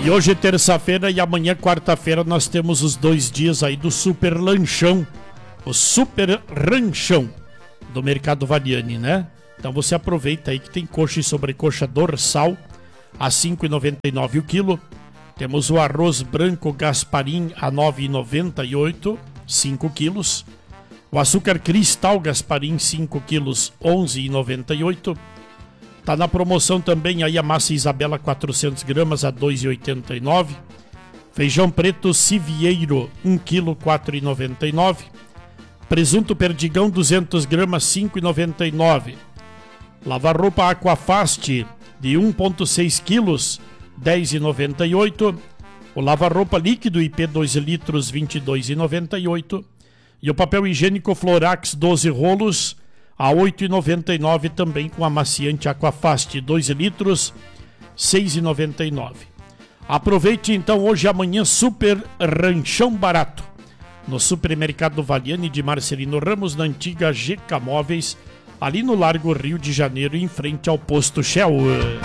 E hoje é terça-feira e amanhã, quarta-feira, nós temos os 2 dias aí do Super Lanchão. O Super Ranchão do Mercado Valiani, né? Então você aproveita aí que tem coxa e sobrecoxa dorsal a R$ 5,99 o quilo. Temos o arroz branco Gasparim a R$ 9,98, 5 quilos. O açúcar cristal Gasparim, 5 quilos, R$ 11,98. Tá na promoção também aí a massa Isabela 400 gramas a R$ 2,89. Feijão preto Sivieiro 1 quilo, R$ 4,99. Presunto Perdigão 200 gramas, R$ 5,99. Lava-roupa Aquafast de 1,6 quilos, R$ 10,98. O lava-roupa líquido IP 2 litros, R$ 22,98. E o papel higiênico Florax 12 rolos a R$ 8,99 também com amaciante Aquafast 2 litros, R$ 6,99. Aproveite então hoje e amanhã Super Ranchão Barato no Supermercado Valiani de Marcelino Ramos, na antiga GK Móveis, ali no Largo Rio de Janeiro, em frente ao posto Shell.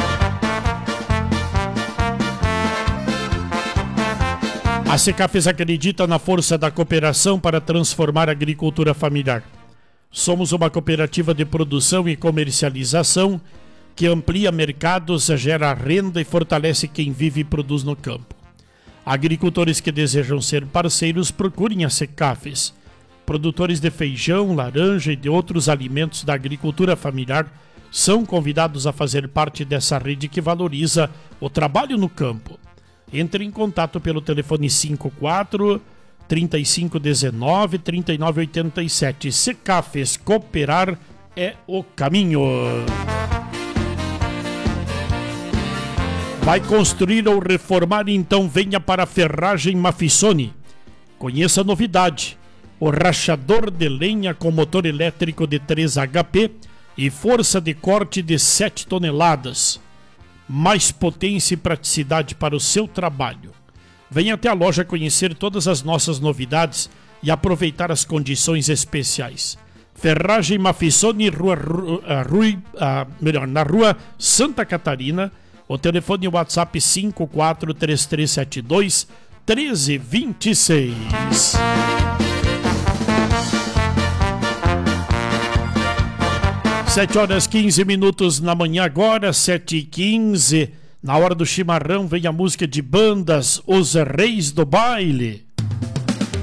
A Secafes acredita na força da cooperação para transformar a agricultura familiar. Somos uma cooperativa de produção e comercialização que amplia mercados, gera renda e fortalece quem vive e produz no campo. Agricultores que desejam ser parceiros, procurem a Secafes. Produtores de feijão, laranja e de outros alimentos da agricultura familiar são convidados a fazer parte dessa rede que valoriza o trabalho no campo. Entre em contato pelo telefone 54 3519 3987. Secafes, cooperar é o caminho. Vai construir ou reformar? Então venha para a Ferragem Mafissoni. Conheça a novidade: o rachador de lenha com motor elétrico de 3 HP e força de corte de 7 toneladas. Mais potência e praticidade para o seu trabalho. Venha até a loja conhecer todas as nossas novidades e aproveitar as condições especiais. Ferragem Mafissoni, na rua Santa Catarina. O telefone WhatsApp 543372 1326. 7h15 na manhã agora, 7h15. Na hora do chimarrão vem a música de bandas, Os Reis do Baile.